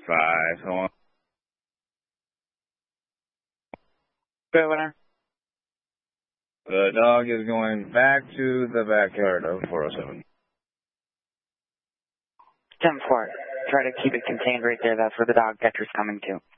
5, hold on. Good, winner. The dog is going back to the backyard of 407. 10-4. Try to keep it contained right there. That's where the dog catcher's coming to.